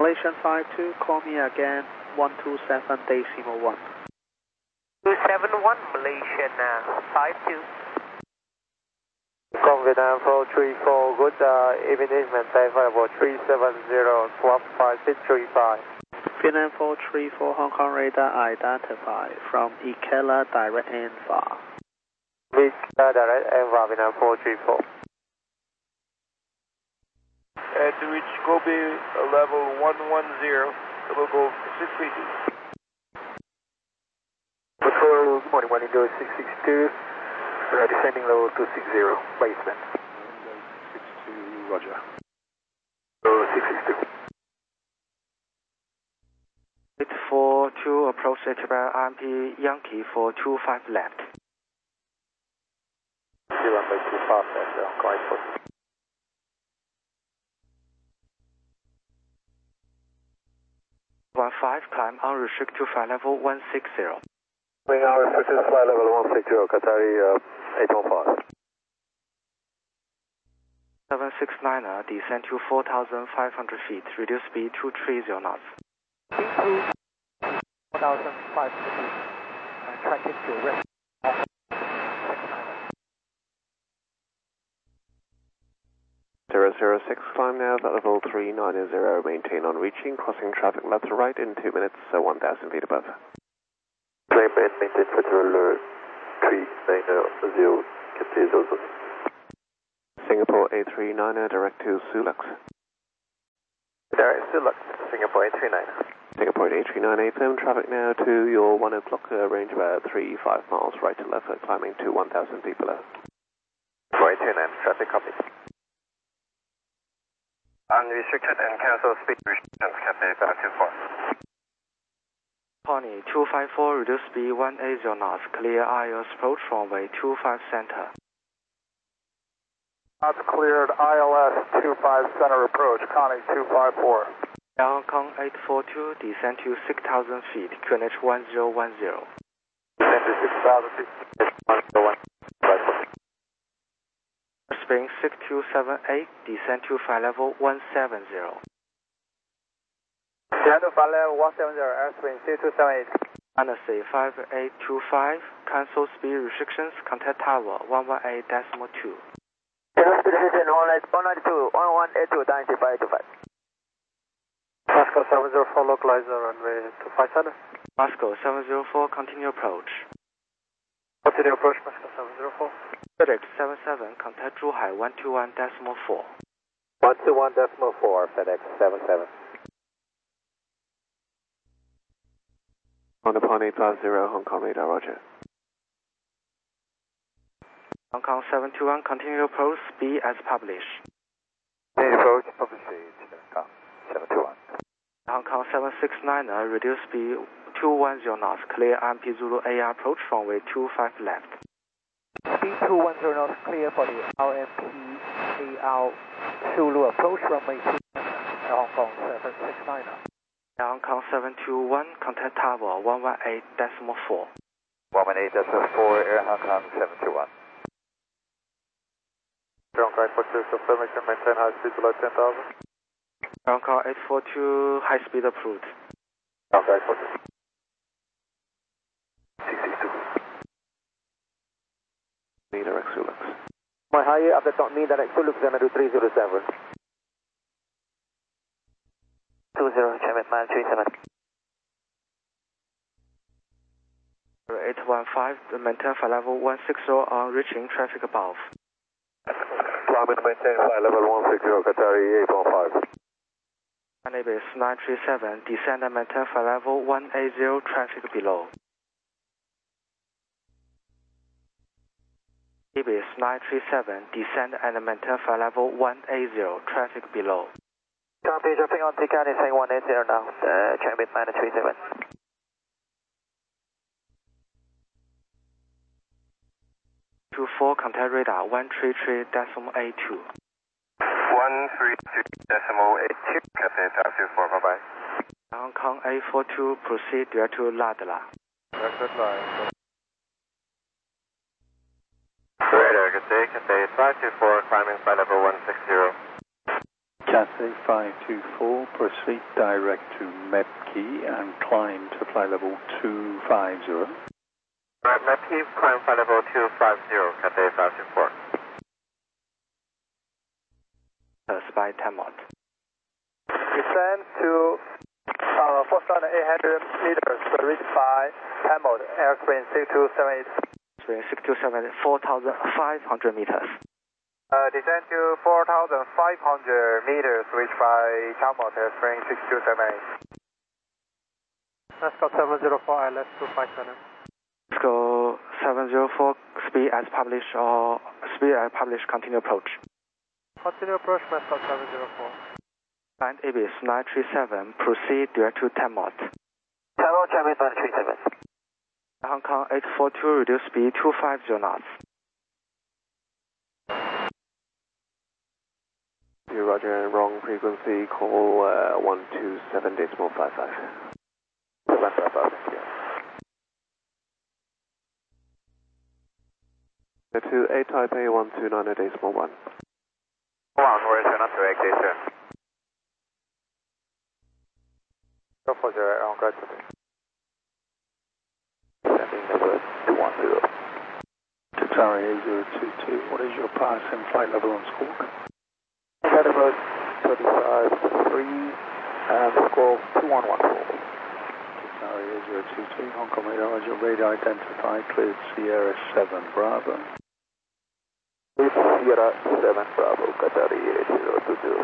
Malaysian 52, call me again, 127.1. 271, Malaysian 52. From Vietnam 434, good evening, maintain level 370, swap 5635. Vietnam 434, Hong Kong radar identified from Ikela direct ANVA. Ikela direct ANVA, Vietnam 434. To reach Kobe level 110, local 632. Patrol, good morning, one Indo 662. Descending level 260, basement. 62, roger. 662. 842, approach Etibel RMP Yankee 425 left. 0.25 left, Hong Kong 15, climb unrestricted to flight level 160. Wing unrestricted flight level 160, Qatari 815. 769er, descend to 4,500 feet, reduce speed to 30 knots. 4,500 feet, tracking to west. 006, climb now at level 390, maintain on reaching, crossing traffic left to right in 2 minutes, 1,000 feet above. Climb and maintain Federal 390, Cathay 00. Singapore A390, direct to Sulux. Direct Sulux, Singapore A390. Singapore A390, firm traffic now to your 1 o'clock, range about 35 miles right to left, climbing to 1,000 feet below. Singapore A390, traffic copy. Unrestricted and cancel speed restrictions, Cathay 524. Pony 254, reduce speed 180 knots, clear ILS approach runway 25 center. Knots cleared, ILS 25 center approach, Connie 254. Hong Kong 842, descend to 6,000 feet, QNH 1010. Descend to 6,000 feet, QNH 1010. Spring 6278, descend to flight level 170. Descend to flight level 170, airspeed 6278. Annecy 5825, cancel speed restrictions, contact tower 118.2. Speed restriction 192, 1182, down to 525. Moscow 704, localizer runway 25 center. Moscow 704, continue approach. Continue approach, Moscow 704. FedEx 77, contact Zhuhai 121.4. 121.4, FedEx 77. On the Pony 850, Hong Kong radar, roger. Hong Kong 721, continue approach, speed as published. Continue approach, publish Hong Kong 721. Hong Kong 769, reduce speed 210 knots, clear RMP Zulu AR approach, runway 25 left. Speed 210 knots, clear for the RMP AR Zulu approach, runway 25 Hong Kong 769. Hong Kong 721, contact tower 118.4. 118.4, Air Hong Kong 721. Hong Kong 842, confirmation, maintain high speed below 10,000. Hong Kong 842, high speed approved. Hong Kong 842. 662. Me direct Sulux. My higher update on me direct Sulux, gonna do 307. 20, Chairman, 937. 815, maintain flight level 160 on reaching traffic above. Climb and maintain flight level 160, Qatari 815. Anibis 937, descend and maintain flight level 180, traffic below. Ibis 937, descend and maintain flight level 180, traffic below. Copy, dropping on TCAT, is saying 180 now, Chairman 937. 24, contact radar 133.82. 133.82, Cathay 524, bye-bye. Hong Kong A42, proceed direct to Ladla. Record line. Radar, good day, Cathay 524, climbing flight level 160. Cathay 524, proceed direct to MEPKey and climb to flight level 250. MEPKey, climb flight level 250, Cathay 524. Spy 10 knot. Descend to Force 800 meters, reach by Hamod, airspeed 6278. Airspeed 6278, 4,500 meters. Descend to 4,500 meters, reach by Hamod, airspeed 6278. Let's go 704, ILS 257. Let's go 704, speed as published or speed as published, continue approach. Continue approach, let's go 704. And Ibis 937, proceed direct to 10 knot. Hello, Chinese 937. Hong Kong 842, reduce speed 250 knots. Roger, wrong frequency, call 127.55. 755, yeah. To 8 Taipei 129.1. 1, we're turn up to exit. 040, on guide today. Sending number 210. Qatari A022, what is your pass and flight level on Squawk? Flight level 35.3 and score 2114. Qatari A022, Hong Kong radar, your radar identified, cleared Sierra 7 Bravo. Sierra 7 Bravo, Qatari A022.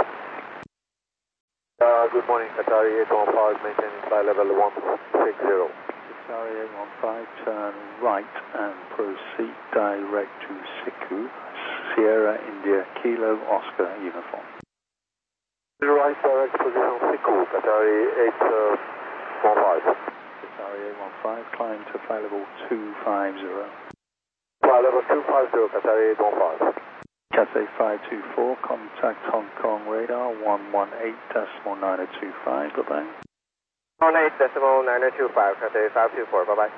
Good morning, Qatari 815, maintaining flight level 160. Qatari 815, turn right and proceed direct to Siku, Sierra India Kilo Oscar uniform. Right direct position Siku, Qatari 815. Qatari 815, climb to flight level 250. Flight level 250, Qatari 815. Cathay 524, contact Hong Kong radar 118.9025, bye-bye. 118.9025, Cathay 524, bye-bye.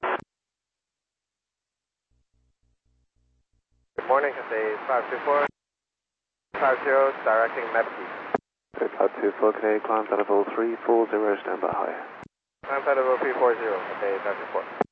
Good morning, Cathay 524. 50, directing MEPKey. 524, Cathay, climb flight level 340, stand by high. Climb flight level 340, Cathay 524.